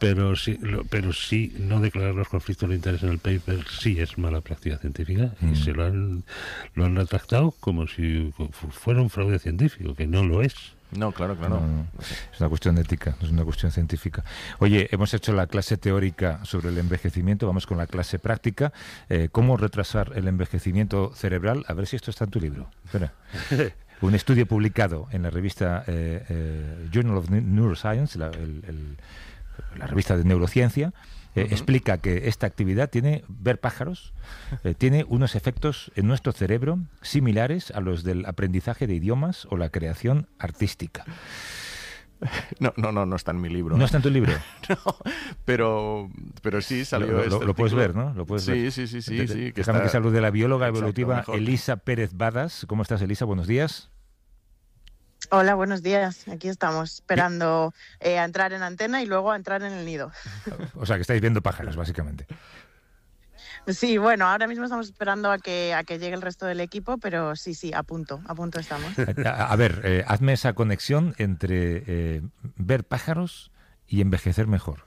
pero sí no declarar los conflictos de interés en el paper sí es mala práctica científica y se lo han retractado como si fuera un fraude científico, que no lo es. No, claro. No. Es una cuestión ética, no es una cuestión científica. Oye, hemos hecho la clase teórica sobre el envejecimiento, vamos con la clase práctica. ¿Cómo retrasar el envejecimiento cerebral? A ver si esto está en tu libro. Espera. Un estudio publicado en la revista Journal of Neuroscience, la revista de neurociencia, explica que esta actividad ver pájaros, tiene unos efectos en nuestro cerebro similares a los del aprendizaje de idiomas o la creación artística. No está en mi libro. ¿No está en tu libro? No, pero sí salió lo puedes ver, ¿no? Lo puedes ver. Sí. Déjame que salude la bióloga evolutiva mejor. Elisa Pérez Badas. ¿Cómo estás, Elisa? Buenos días. Hola, buenos días. Aquí estamos esperando a entrar en antena y luego a entrar en el nido. O sea, que estáis viendo pájaros, básicamente. Sí, bueno, ahora mismo estamos esperando a que llegue el resto del equipo, pero sí, a punto estamos. A ver, hazme esa conexión entre ver pájaros y envejecer mejor.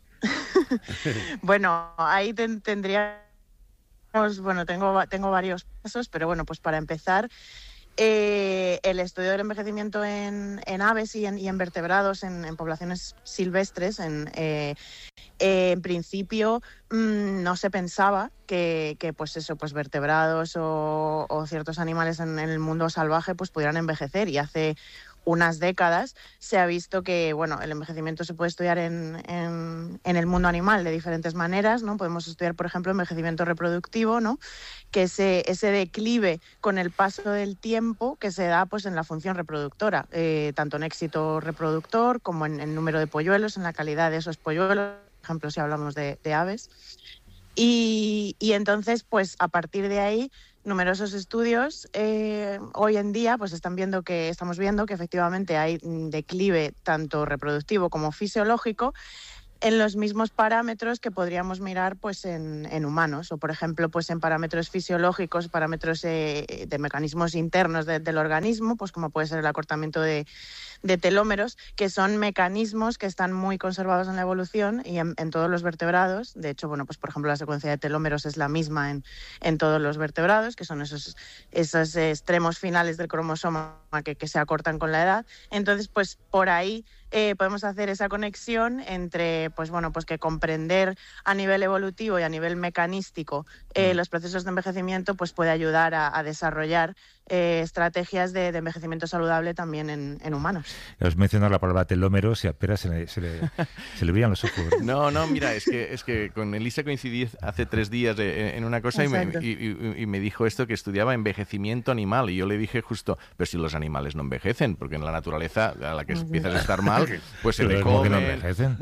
Bueno, ahí tendríamos, tengo varios pasos, pero bueno, pues para empezar, el estudio del envejecimiento en aves y en vertebrados, en poblaciones silvestres, en principio no se pensaba que pues vertebrados o ciertos animales en el mundo salvaje pues pudieran envejecer, y hace unas décadas se ha visto que el envejecimiento se puede estudiar en el mundo animal de diferentes maneras, ¿no? Podemos estudiar, por ejemplo, envejecimiento reproductivo, ¿no? Que ese declive con el paso del tiempo que se da pues en la función reproductora, tanto en éxito reproductor como en número de polluelos, en la calidad de esos polluelos, por ejemplo, si hablamos de aves. Y entonces, pues a partir de ahí, numerosos estudios hoy en día pues estamos viendo que efectivamente hay declive tanto reproductivo como fisiológico en los mismos parámetros que podríamos mirar pues en humanos, o por ejemplo pues en parámetros fisiológicos, parámetros de mecanismos internos del organismo, pues como puede ser el acortamiento de telómeros, que son mecanismos que están muy conservados en la evolución y en todos los vertebrados. De hecho, pues por ejemplo la secuencia de telómeros es la misma en todos los vertebrados, que son esos extremos finales del cromosoma que se acortan con la edad. Entonces, pues por ahí podemos hacer esa conexión entre pues que comprender a nivel evolutivo y a nivel mecanístico los procesos de envejecimiento pues puede ayudar a desarrollar estrategias de envejecimiento saludable también en humanos. Os mencionado la palabra telómeros y apenas se le brillan los ojos. No, mira, es que con Elisa coincidí hace 3 días en una cosa y me dijo esto, que estudiaba envejecimiento animal, y yo le dije justo, pero si los animales no envejecen, porque en la naturaleza a la que empiezas a estar mal, pues se le come. ¿Que no envejecen?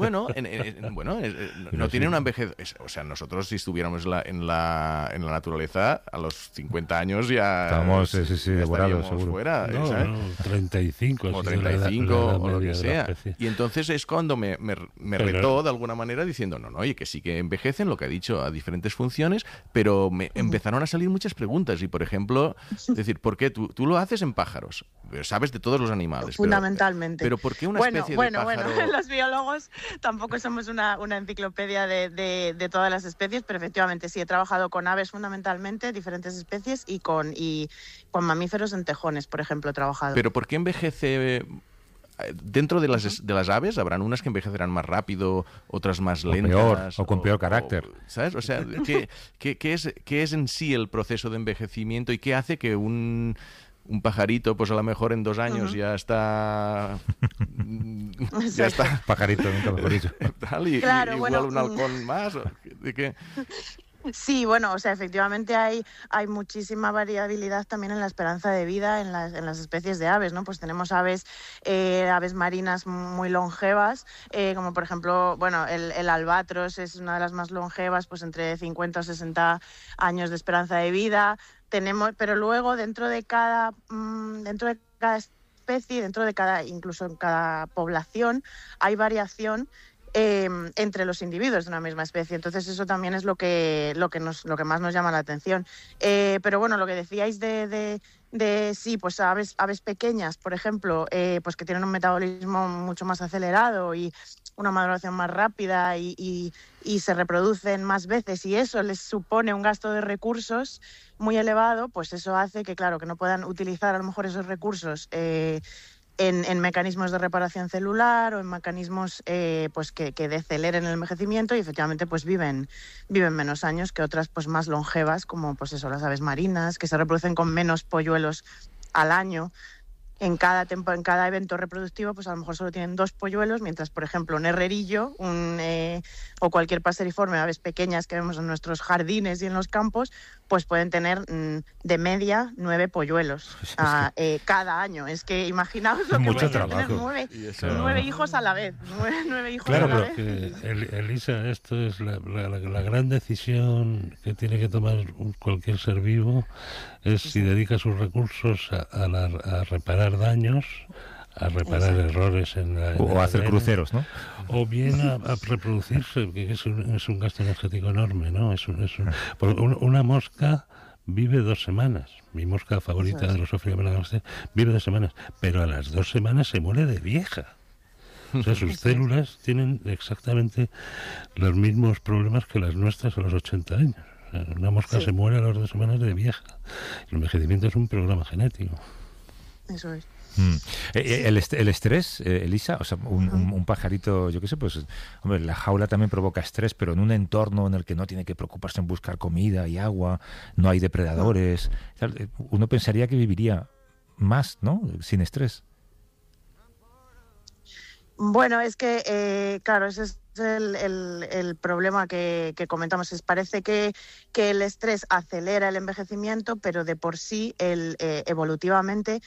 No tienen una envejez. O sea, nosotros si estuviéramos en la naturaleza, a los 50 años ya estamos devorados, seguro. Fuera, no, 35. O 35 o lo que sea. Y entonces es cuando me retó de alguna manera diciendo, no, oye, que sí que envejecen, lo que ha dicho, a diferentes funciones, pero me empezaron a salir muchas preguntas. Y, por ejemplo, decir, ¿por qué tú lo haces en pájaros? Sabes de todos los animales. Fundamentalmente. Pero ¿por qué una especie de pájaro? Bueno, los biólogos tampoco somos una enciclopedia de todas las especies, pero efectivamente sí he trabajado con aves fundamentalmente, diferentes especies, y con mamíferos en tejones, por ejemplo, he trabajado. Pero ¿por qué envejece? Dentro de las aves habrán unas que envejecerán más rápido, otras más lentas. O con peor carácter. ¿Sabes? O sea, ¿qué es en sí el proceso de envejecimiento y qué hace que un pajarito, pues a lo mejor en 2 años ya está... ya está. Pajarito, nunca mejor dicho. Claro, igual un halcón más. ¿De qué? Sí, o sea, efectivamente hay muchísima variabilidad también en la esperanza de vida en las especies de aves, ¿no? Pues tenemos aves marinas muy longevas, como por ejemplo, el albatros es una de las más longevas, pues entre 50 o 60 años de esperanza de vida. Pero luego dentro de cada especie, incluso en cada población, hay variación entre los individuos de una misma especie. Entonces eso también es lo que más nos llama la atención. Pero bueno, lo que decíais de sí, pues aves pequeñas, por ejemplo, pues que tienen un metabolismo mucho más acelerado y una maduración más rápida y se reproducen más veces, y eso les supone un gasto de recursos muy elevado, pues eso hace que, claro, que no puedan utilizar a lo mejor esos recursos en mecanismos de reparación celular o en mecanismos pues que deceleren el envejecimiento, y efectivamente pues viven menos años que otras pues más longevas, como pues eso, las aves marinas, que se reproducen con menos polluelos al año. En cada evento reproductivo, pues a lo mejor solo tienen 2 polluelos, mientras, por ejemplo, un herrerillo o cualquier paseriforme, aves pequeñas que vemos en nuestros jardines y en los campos, pues pueden tener de media 9 polluelos cada año. Es que imaginaos lo que mucho puede tener trabajo. 9 hijos a la vez. 9 hijos claro, a la vez. Elisa, esto es la gran decisión que tiene que tomar cualquier ser vivo, es si dedica sus recursos a reparar daños, a reparar errores o a hacer cruceros, ¿no? O bien a reproducirse, que es un gasto energético enorme, ¿no? Una mosca vive 2 semanas. Mi mosca favorita de los Ophryomelanogaster vive 2 semanas, pero a las 2 semanas se muere de vieja. O sea, sus células tienen exactamente los mismos problemas que las nuestras a los 80 años. O sea, una mosca se muere a las 2 semanas de vieja. El envejecimiento es un programa genético. Eso es. El estrés, Elisa, o sea, un pajarito, yo qué sé, pues, hombre, la jaula también provoca estrés, pero en un entorno en el que no tiene que preocuparse en buscar comida y agua, no hay depredadores, uno pensaría que viviría más, ¿no?, sin estrés. Bueno, es que, claro, ese es el problema que comentamos. Parece que el estrés acelera el envejecimiento, pero de por sí evolutivamente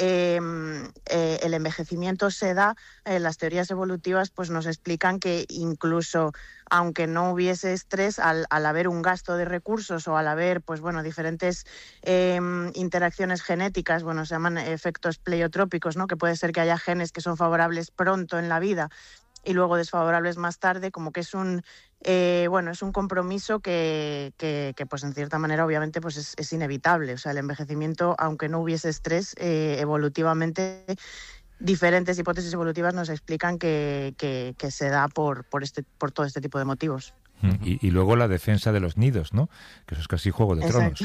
el envejecimiento se da. Las teorías evolutivas pues nos explican que incluso aunque no hubiese estrés, al haber un gasto de recursos o al haber pues bueno diferentes interacciones genéticas, bueno, se llaman efectos pleiotrópicos, ¿no?, que puede ser que haya genes que son favorables pronto en la vida y luego desfavorables más tarde, como que es un compromiso que pues en cierta manera obviamente pues es inevitable. O sea, el envejecimiento, aunque no hubiese estrés, evolutivamente diferentes hipótesis evolutivas nos explican que se da por todo este tipo de motivos. Y luego la defensa de los nidos, ¿no?, que eso es casi Juego de Tronos.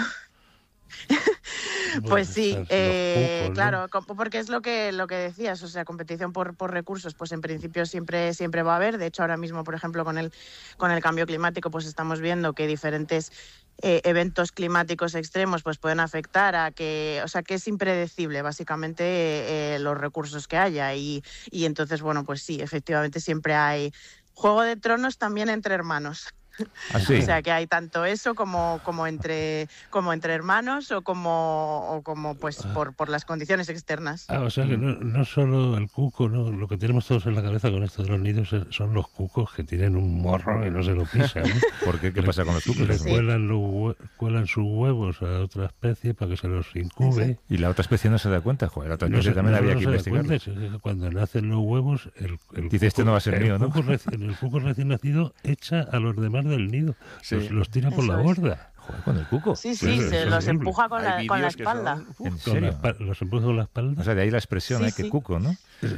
Pues sí, cucos, claro, ¿no? porque es lo que decías, o sea, competición por recursos, pues en principio siempre va a haber. De hecho, ahora mismo, por ejemplo, con el cambio climático, pues estamos viendo que diferentes eventos climáticos extremos pues pueden afectar a que, o sea, que es impredecible básicamente los recursos que haya y entonces, bueno, pues sí, efectivamente siempre hay Juego de Tronos también entre hermanos. ¿Ah, sí? O sea, que hay tanto eso como entre hermanos o como pues por las condiciones externas. O sea que no solo el cuco, ¿no? Lo que tenemos todos en la cabeza con esto de los nidos son los cucos que tienen un morro y no se lo pisan, ¿no? ¿Por qué? ¿Qué pasa con los cucos? Les cuelan sus huevos a otra especie para que se los incube. Y la otra especie no se da cuenta, joder, la otra especie también había que investigar. Cuando nacen los huevos, dice, este no va a ser mío, ¿no? El cuco recién nacido echa a los demás del nido, los tira por la borda. Joder, con el cuco. Sí, se los empuja con la espalda. ¿En serio? Los empuja con la espalda. O sea, de ahí la expresión, que cuco, ¿no?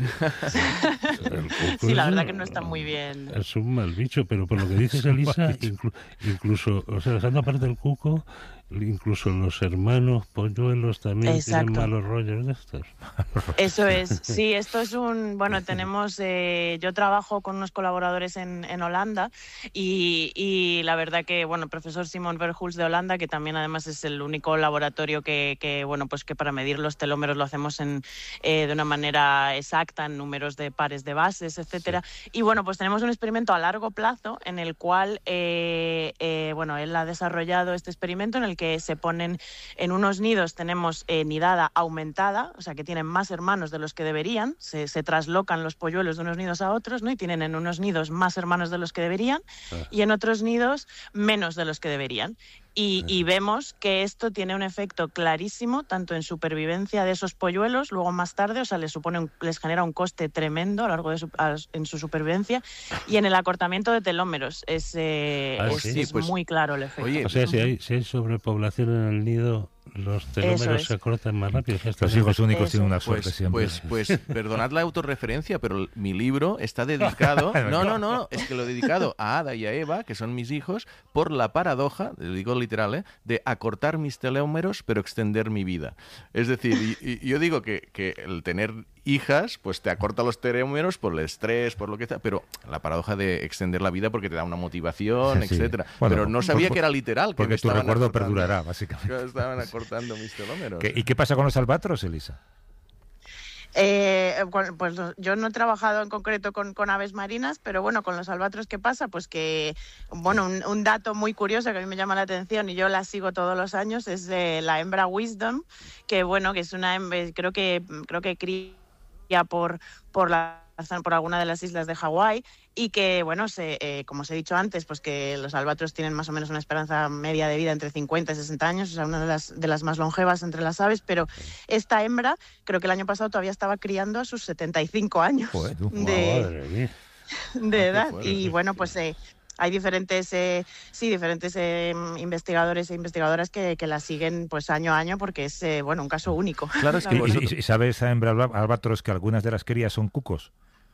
Sí, la verdad que no está muy bien. Es un mal bicho, pero por lo que dices, Elisa, incluso, o sea, dejando aparte el cuco, incluso los hermanos polluelos también tienen malos rollos de estos. Eso es, sí, esto es bueno, tenemos, yo trabajo con unos colaboradores en Holanda y la verdad que, bueno, el profesor Simon Verhulst de Holanda, que también además es el único laboratorio que bueno, pues que para medir los telómeros lo hacemos de una manera exacta en números de pares de bases, etcétera. Sí. Y bueno, pues tenemos un experimento a largo plazo en el cual, bueno, él ha desarrollado este experimento en el que se ponen en unos nidos, tenemos nidada aumentada, o sea que tienen más hermanos de los que deberían, se traslocan los polluelos de unos nidos a otros, ¿no? Y tienen en unos nidos más hermanos de los que deberían y en otros nidos menos de los que deberían. Y vemos que esto tiene un efecto clarísimo tanto en supervivencia de esos polluelos, luego más tarde, o sea, les genera un coste tremendo a lo largo de en su supervivencia, y en el acortamiento de telómeros es muy claro el efecto. Oye, o sea, si hay sobrepoblación en el nido, los telómeros se cortan más rápido. Los hijos únicos tienen una suerte siempre. Pues perdonad la autorreferencia, pero mi libro está dedicado... No, es que lo he dedicado a Ada y a Eva, que son mis hijos, por la paradoja, lo digo literal, de acortar mis telómeros pero extender mi vida. Es decir, y yo digo que el tener hijas, pues te acorta los telómeros por el estrés, por lo que sea, pero la paradoja de extender la vida porque te da una motivación, etcétera. Bueno, pero no sabía que era literal. Que porque tu recuerdo perdurará, básicamente. Que estaban acortando mis telómeros. ¿Y qué pasa con los albatros, Elisa? Pues yo no he trabajado en concreto con aves marinas, pero bueno, con los albatros, ¿qué pasa? Pues que, bueno, un dato muy curioso que a mí me llama la atención y yo la sigo todos los años es la hembra Wisdom, que bueno, que es una hembra, creo que cría por alguna de las islas de Hawái, y que, bueno, como os he dicho antes, pues que los albatros tienen más o menos una esperanza media de vida entre 50 y 60 años, o sea, una de las más longevas entre las aves, pero esta hembra, creo que el año pasado todavía estaba criando a sus 75 años de edad. Y bueno, pues hay diferentes investigadores e investigadoras que la siguen pues año a año porque es un caso único. Claro, es que ¿Y sabe esa hembra albatros que algunas de las crías son cucos?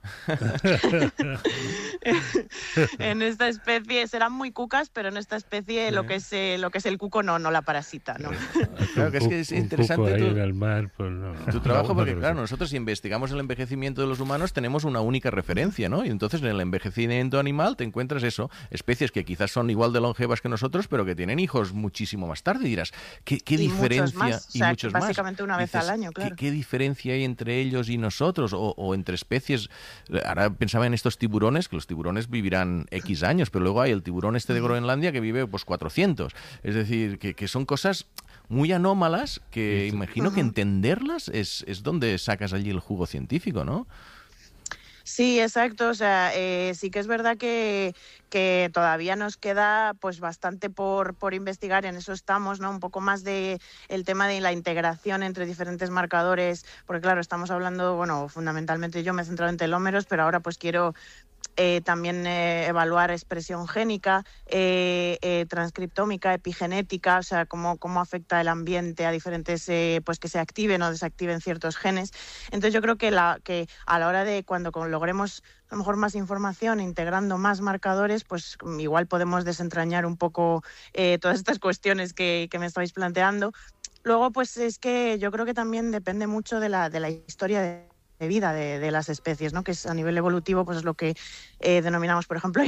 En esta especie serán muy cucas, pero en esta especie lo que es el cuco no la parasita, ¿no? Claro, que es que es interesante tu trabajo, porque claro, nosotros si investigamos el envejecimiento de los humanos tenemos una única referencia, ¿no? Y entonces en el envejecimiento animal te encuentras especies que quizás son igual de longevas que nosotros, pero que tienen hijos muchísimo más tarde, y dirás, ¿qué diferencia? Muchos más. Básicamente una vez al año, claro. ¿Qué diferencia hay entre ellos y nosotros? O entre especies. Ahora pensaba en estos tiburones, que los tiburones vivirán X años, pero luego hay el tiburón de Groenlandia que vive pues 400. Es decir, que son cosas muy anómalas que imagino que entenderlas es donde sacas allí el jugo científico, ¿no? Sí, exacto. O sea, sí que es verdad que todavía nos queda pues bastante por investigar, en eso estamos, ¿no? Un poco más de el tema de la integración entre diferentes marcadores, porque claro, estamos hablando, bueno, fundamentalmente yo me he centrado en telómeros, pero ahora pues quiero también evaluar expresión génica, transcriptómica, epigenética, o sea, cómo afecta el ambiente a diferentes, pues que se activen o desactiven ciertos genes. Entonces yo creo que a la hora de cuando logremos a lo mejor más información, integrando más marcadores, pues igual podemos desentrañar un poco todas estas cuestiones que me estáis planteando. Luego, pues es que yo creo que también depende mucho de la historia de vida de las especies, ¿no? Que es a nivel evolutivo, pues es lo que denominamos, por ejemplo,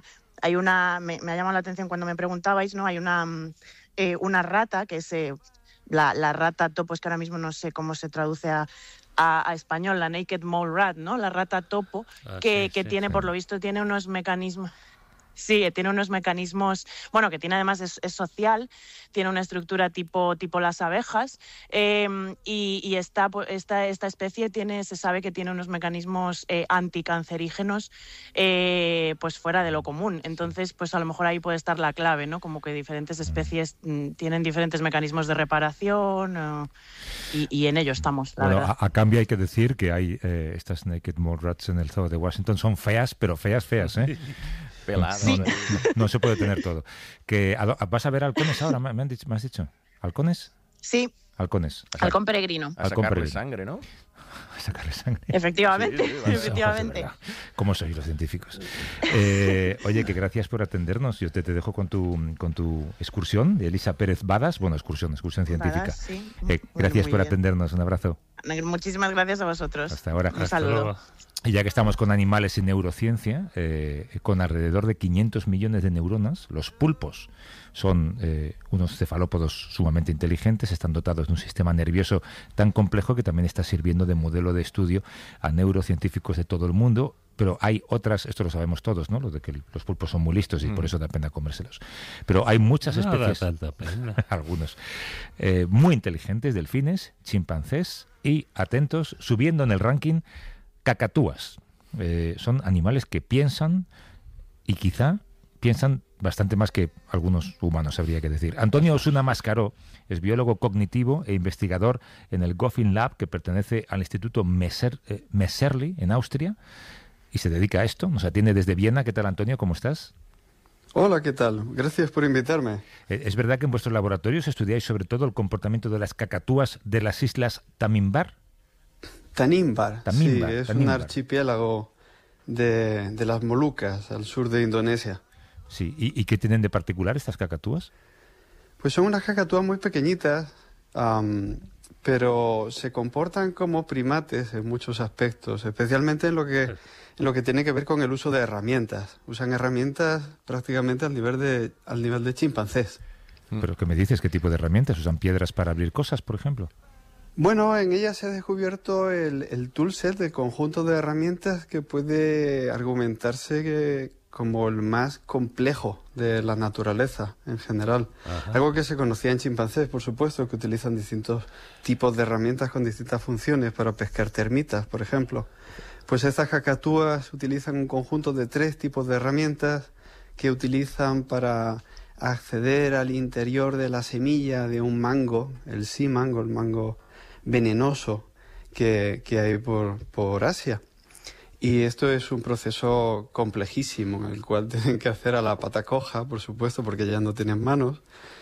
me ha llamado la atención cuando me preguntabais, ¿no? Hay una rata que es la rata topo, es que ahora mismo no sé cómo se traduce a español, la naked mole rat, ¿no? La rata topo, que tiene, por lo visto, tiene unos mecanismos. Sí, tiene unos mecanismos, bueno, que tiene además es social, tiene una estructura tipo las abejas, y esta especie se sabe que tiene unos mecanismos anticancerígenos pues fuera de lo común. Entonces, pues a lo mejor ahí puede estar la clave, ¿no? Como que diferentes especies tienen diferentes mecanismos de reparación y en ello estamos, la verdad. A cambio hay que decir que hay estas naked mole rats en el zoo de Washington, son feas, pero feas, ¿eh? Sí. No se puede tener todo. ¿Vas a ver halcones ahora? ¿Me has dicho? ¿Halcones? Sí. Halcones. Halcón peregrino. A sacarle sangre, ¿no? A sacarle sangre. Efectivamente, sí, efectivamente. ¿Cómo sois los científicos? Oye, que gracias por atendernos. Yo te dejo con tu excursión de Elisa Pérez Badas. Bueno, excursión científica. Badas, sí. Gracias por atendernos. Un abrazo. Muchísimas gracias a vosotros. Hasta ahora. Un saludo. Y ya que estamos con animales y neurociencia, con alrededor de 500 millones de neuronas, los pulpos son unos cefalópodos sumamente inteligentes, están dotados de un sistema nervioso tan complejo que también está sirviendo de modelo de estudio a neurocientíficos de todo el mundo. Pero hay otras, esto lo sabemos todos, ¿no? Lo de que los pulpos son muy listos y por eso da pena comérselos. Pero hay muchas especies, tanta pena. algunos, muy inteligentes, delfines, chimpancés y, atentos, subiendo en el ranking, cacatúas. Son animales que piensan y quizá piensan bastante más que algunos humanos, habría que decir. Antonio Osuna Mascaró es biólogo cognitivo e investigador en el Goffin Lab, que pertenece al Instituto Messerli, en Austria, y se dedica a esto. Nos atiende desde Viena. ¿Qué tal, Antonio? ¿Cómo estás? Hola, ¿qué tal? Gracias por invitarme. ¿Es verdad que en vuestros laboratorios estudiáis sobre todo el comportamiento de las cacatúas de las islas Tanimbar? Tanimbar, sí, es un archipiélago de las Molucas, al sur de Indonesia. Sí, ¿y qué tienen de particular estas cacatúas? Pues son unas cacatúas muy pequeñitas, pero se comportan como primates en muchos aspectos, especialmente en lo que tiene que ver con el uso de herramientas. Usan herramientas prácticamente al nivel de chimpancés. ¿Pero qué me dices? ¿Qué tipo de herramientas? ¿Usan piedras para abrir cosas, por ejemplo? Bueno, en ella se ha descubierto el toolset, el conjunto de herramientas que puede argumentarse como el más complejo de la naturaleza en general. Ajá. Algo que se conocía en chimpancés, por supuesto, que utilizan distintos tipos de herramientas con distintas funciones para pescar termitas, por ejemplo. Pues estas cacatúas utilizan un conjunto de 3 tipos de herramientas que utilizan para acceder al interior de la semilla de un mango, el sea mango, el mango venenoso que hay por Asia. Y esto es un proceso complejísimo, en el cual tienen que hacer a la pata coja, por supuesto, porque ya no tienen manos,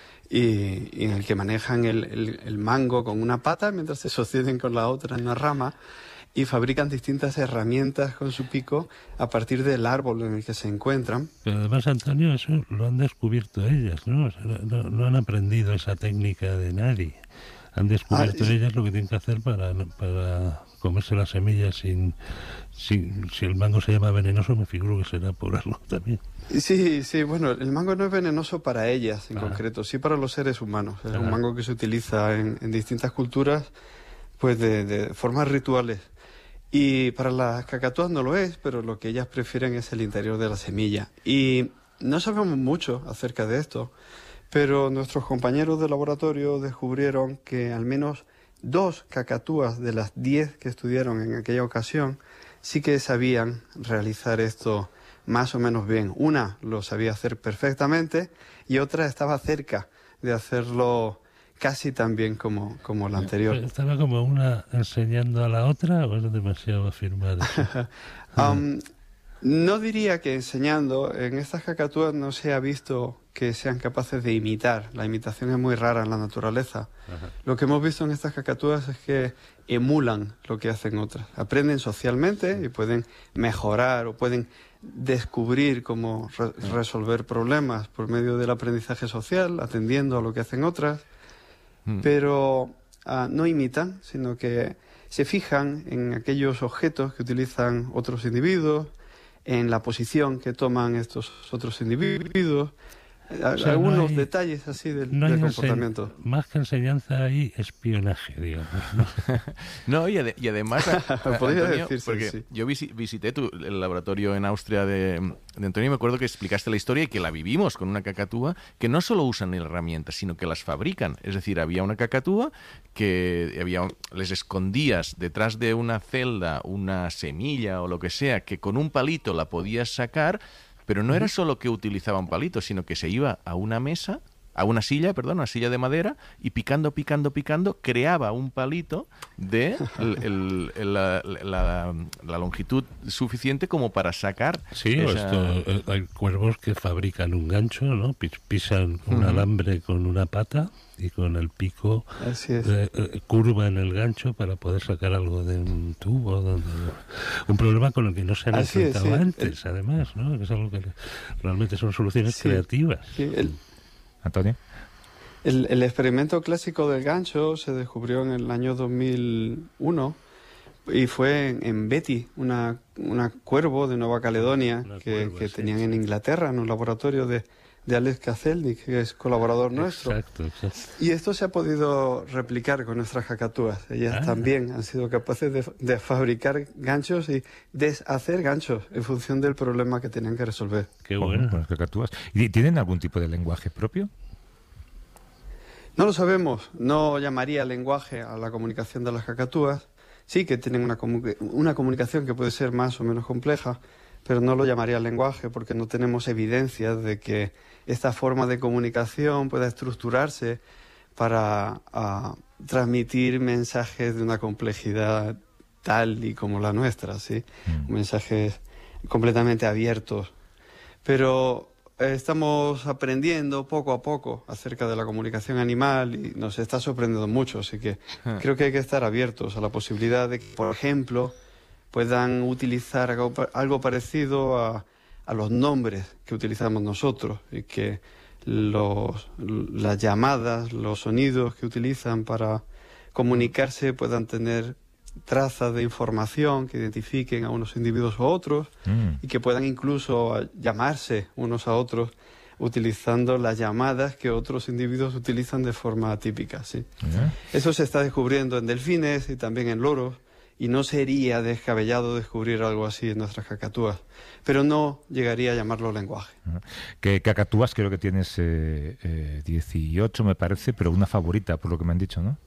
y en el que manejan el mango con una pata mientras se sostienen con la otra en una rama, y fabrican distintas herramientas con su pico a partir del árbol en el que se encuentran. Pero además, Antonio, eso lo han descubierto ellas, ¿no? O sea, no han aprendido esa técnica de nadie. Han descubierto ellas lo que tienen que hacer para comerse las semillas si el mango se llama venenoso, me figuro que será por algo también. Sí, bueno, el mango no es venenoso para ellas en concreto, sí para los seres humanos. Es un mango que se utiliza en distintas culturas, pues de formas rituales. Y para las cacatúas no lo es, pero lo que ellas prefieren es el interior de la semilla. Y no sabemos mucho acerca de esto, pero nuestros compañeros de laboratorio descubrieron que al menos 2 cacatúas de las 10 que estudiaron en aquella ocasión sí que sabían realizar esto más o menos bien. Una lo sabía hacer perfectamente y otra estaba cerca de hacerlo casi tan bien como la anterior. ¿Estaba como una enseñando a la otra o es demasiado afirmar eso? No diría que enseñando. En estas cacatúas no se ha visto que sean capaces de imitar. La imitación es muy rara en la naturaleza. Ajá. Lo que hemos visto en estas cacatúas es que emulan lo que hacen otras. Aprenden socialmente y pueden mejorar o pueden descubrir cómo resolver problemas por medio del aprendizaje social, atendiendo a lo que hacen otras, pero no imitan, sino que se fijan en aquellos objetos que utilizan otros individuos, en la posición que toman estos otros individuos, o sea, algunos detalles así del comportamiento. Más que enseñanza hay espionaje, digamos, ¿no? No, y además, podría Antonio, decirse, porque sí. yo visité el laboratorio en Austria de Antonio, y me acuerdo que explicaste la historia y que la vivimos con una cacatúa que no solo usan herramientas, sino que las fabrican. Es decir, había una cacatúa que les escondías detrás de una celda una semilla o lo que sea, que con un palito la podías sacar. Pero no era solo que utilizaba un palito, sino que se iba a una una silla de madera, y picando, creaba un palito de la longitud suficiente como para sacar. Sí, hay cuervos que fabrican un gancho, ¿no? Pisan un alambre con una pata y con el pico curvan el gancho para poder sacar algo de un tubo. Un problema con el que no se han enfrentado antes, además, ¿no? Que es algo que realmente son soluciones creativas. Sí, Antonio. El experimento clásico del gancho se descubrió en el año 2001 y fue en Betty, una cuervo de Nueva Caledonia que tenían en Inglaterra, en un laboratorio de Alex Kazelnik, que es colaborador nuestro. Exacto. Y esto se ha podido replicar con nuestras cacatúas. Ellas también han sido capaces de fabricar ganchos y deshacer ganchos en función del problema que tenían que resolver. Qué bueno. Con las cacatúas. ¿Y tienen algún tipo de lenguaje propio? No lo sabemos. No llamaría lenguaje a la comunicación de las cacatúas. Sí que tienen una comunicación que puede ser más o menos compleja, pero no lo llamaría lenguaje porque no tenemos evidencias de que esta forma de comunicación pueda estructurarse para transmitir mensajes de una complejidad tal y como la nuestra, ¿sí? Mensajes completamente abiertos. Pero estamos aprendiendo poco a poco acerca de la comunicación animal y nos está sorprendiendo mucho, así que creo que hay que estar abiertos a la posibilidad de que, por ejemplo, puedan utilizar algo parecido a los nombres que utilizamos nosotros y que las llamadas, los sonidos que utilizan para comunicarse puedan tener trazas de información que identifiquen a unos individuos u otros y que puedan incluso llamarse unos a otros utilizando las llamadas que otros individuos utilizan de forma atípica, ¿sí? Eso se está descubriendo en delfines y también en loros, y no sería descabellado descubrir algo así en nuestras cacatúas, pero no llegaría a llamarlo lenguaje. Que cacatúas creo que tienes 18, me parece, pero una favorita, por lo que me han dicho, ¿no?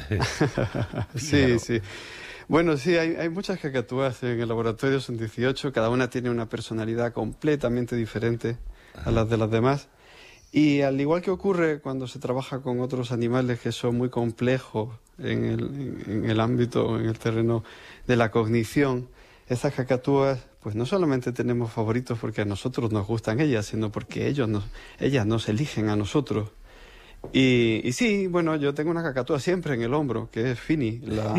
Sí, sí. Bueno, sí, hay muchas cacatúas en el laboratorio, son 18, cada una tiene una personalidad completamente diferente a las de las demás. Y al igual que ocurre cuando se trabaja con otros animales que son muy complejos en el ámbito, en el terreno de la cognición, estas cacatúas, pues no solamente tenemos favoritos porque a nosotros nos gustan ellas, sino porque ellas nos eligen a nosotros. Y sí, bueno, yo tengo una cacatúa siempre en el hombro, que es Fini,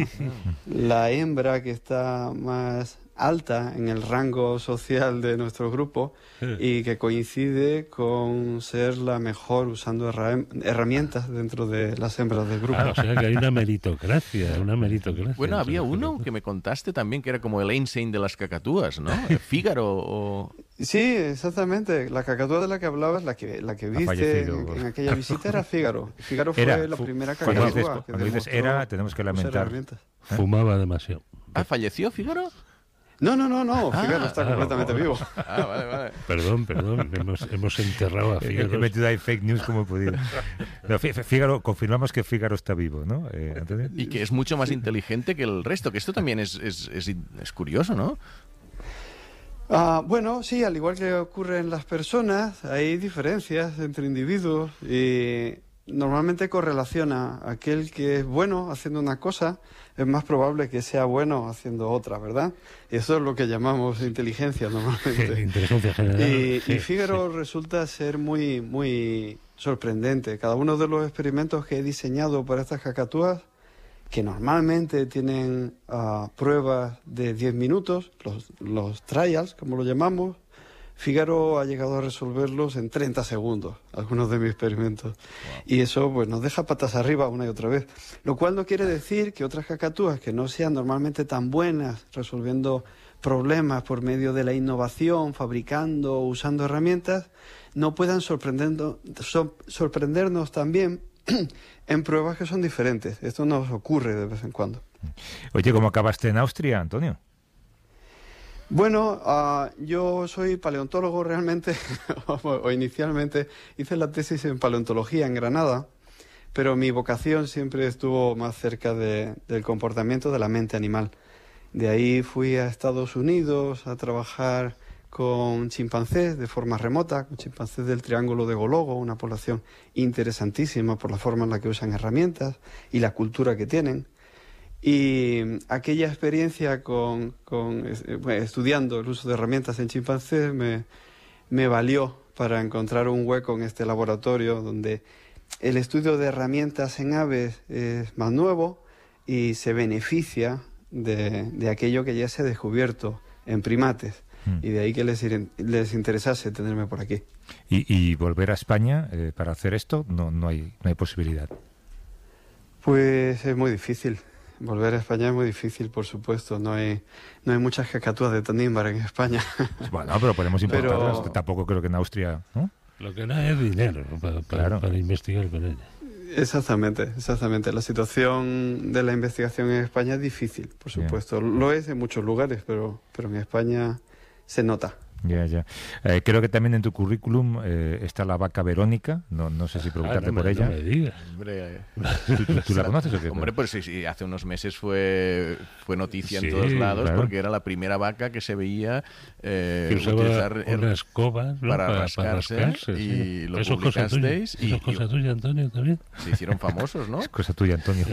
la hembra que está más alta en el rango social de nuestro grupo y que coincide con ser la mejor usando herramientas dentro de las hembras del grupo. O sea que hay una meritocracia, Bueno, había uno que me contaste también que era como el Einstein de las cacatúas, ¿no? Fígaro o... Sí, exactamente. La cacatúa de la que hablabas, la que viste en aquella visita era Fígaro. Fígaro fue la primera cacatúa. Cuando dices era, tenemos que lamentar. Fumaba demasiado. ¿Falleció Fígaro? No, Fígaro está completamente vivo. Vale. Perdón, hemos enterrado a Fígaro. He metido ahí fake news como he podido. No, Fígaro, confirmamos que Fígaro está vivo, ¿no? Antonio. Y que es mucho más inteligente que el resto, que esto también es curioso, ¿no? Bueno, sí, al igual que ocurre en las personas, hay diferencias entre individuos y normalmente correlaciona aquel que es bueno haciendo una cosa, es más probable que sea bueno haciendo otra, ¿verdad? Y eso es lo que llamamos inteligencia normalmente. Inteligencia general. Y Fígaro resulta ser muy, muy sorprendente. Cada uno de los experimentos que he diseñado para estas cacatúas, que normalmente tienen pruebas de 10 minutos, los trials, como lo llamamos, Fígaro ha llegado a resolverlos en 30 segundos, algunos de mis experimentos. Wow. Y eso pues nos deja patas arriba una y otra vez. Lo cual no quiere decir que otras cacatúas que no sean normalmente tan buenas resolviendo problemas por medio de la innovación, fabricando, usando herramientas, no puedan sorprendernos también en pruebas que son diferentes. Esto nos ocurre de vez en cuando. Oye, ¿cómo acabaste en Austria, Antonio? Bueno, yo soy paleontólogo realmente, o inicialmente hice la tesis en paleontología en Granada, pero mi vocación siempre estuvo más cerca del comportamiento de la mente animal. De ahí fui a Estados Unidos a trabajar con chimpancés de forma remota, con chimpancés del Triángulo de Gologo, una población interesantísima por la forma en la que usan herramientas y la cultura que tienen. Y aquella experiencia estudiando el uso de herramientas en chimpancés me valió para encontrar un hueco en este laboratorio donde el estudio de herramientas en aves es más nuevo y se beneficia de aquello que ya se ha descubierto en primates. Y de ahí que les interesase tenerme por aquí. ¿Y volver a España para hacer esto? No hay posibilidad. Pues es muy difícil. Volver a España es muy difícil, por supuesto. No hay muchas cacatúas de Tanimbar en España. Bueno, pero podemos importarlas. Tampoco creo que en Austria, ¿no? Lo que no es dinero para investigar con ella. Exactamente. La situación de la investigación en España es difícil, por supuesto. Bien. Lo es en muchos lugares, pero en España se nota. Ya. Creo que también en tu currículum está la vaca Verónica, no sé si preguntarte por ella. No me digas. Hombre, ¿Tú la conoces o qué? Hombre, pues sí, hace unos meses fue noticia en todos lados, claro. porque era la primera vaca que se veía que usaba utilizar una escoba, ¿no? para rascarse, sí. y lo Eso es cosa tuya. publicasteis Eso es cosa tuya, Antonio, también. se hicieron famosos, ¿no? Es cosa tuya, Antonio.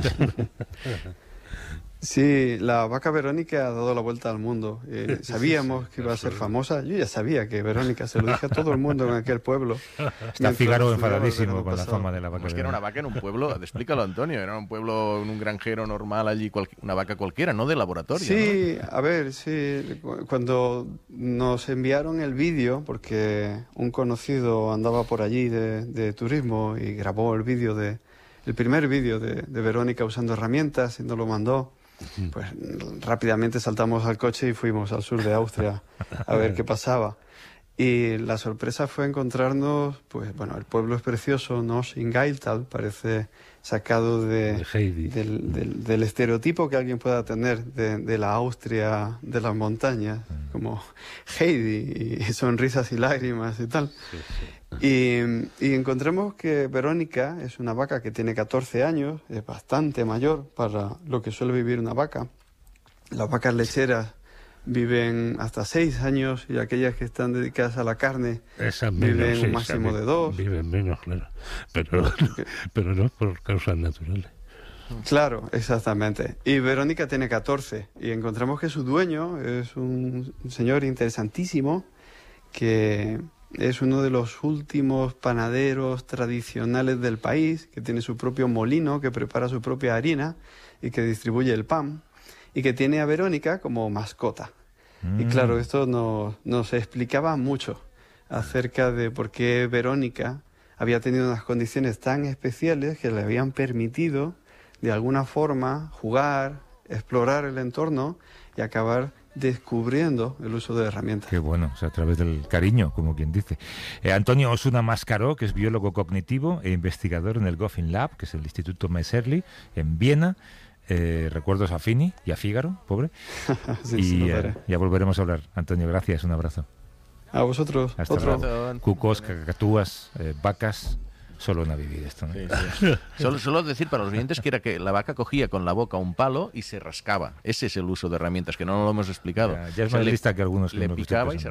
Sí, la vaca Verónica ha dado la vuelta al mundo. Sabíamos que iba a ser famosa. Yo ya sabía que Verónica, se lo dije a todo el mundo en aquel pueblo. Está Fígaro enfadadísimo con la fama de la vaca. Es que era una vaca en un pueblo, explícalo, Antonio, era un pueblo, en un granjero normal allí, una vaca cualquiera, no de laboratorio. Sí, ¿no? a ver, sí. Cuando nos enviaron el vídeo, porque un conocido andaba por allí de turismo y grabó el vídeo el primer vídeo de Verónica usando herramientas y nos lo mandó. Pues rápidamente saltamos al coche y fuimos al sur de Austria a ver qué pasaba. Y la sorpresa fue encontrarnos, pues bueno, el pueblo es precioso, Noss in Gailtal, parece sacado de Heidi. del estereotipo que alguien pueda tener de la Austria de las montañas, como Heidi, y sonrisas y lágrimas y tal. Y encontramos que Verónica es una vaca que tiene 14 años, es bastante mayor para lo que suele vivir una vaca. Las vacas lecheras viven hasta 6 años y aquellas que están dedicadas a la carne viven un máximo de 2. Viven menos, claro. Pero no por causas naturales. Claro, exactamente. Y Verónica tiene 14 y encontramos que su dueño es un señor interesantísimo que es uno de los últimos panaderos tradicionales del país, que tiene su propio molino, que prepara su propia harina y que distribuye el pan, y que tiene a Verónica como mascota. Y claro, esto nos explicaba mucho acerca de por qué Verónica había tenido unas condiciones tan especiales que le habían permitido, de alguna forma, jugar, explorar el entorno y acabar descubriendo el uso de herramientas. Qué bueno, o sea, a través del cariño, como quien dice. Antonio Osuna Mascaró, que es biólogo cognitivo e investigador en el Goffin Lab, que es el Instituto Messerli, en Viena. Recuerdos a Fini y a Fígaro, pobre. Sí, y ya volveremos a hablar. Antonio, gracias, un abrazo. A vosotros. Hasta luego. Cucos, cacatúas, vacas. Solo una vivida esto, ¿no? Sí. Solo decir para los oyentes que era que la vaca cogía con la boca un palo y se rascaba. Ese es el uso de herramientas, que no lo hemos explicado. Ya es más lista que algunos que le picaba y se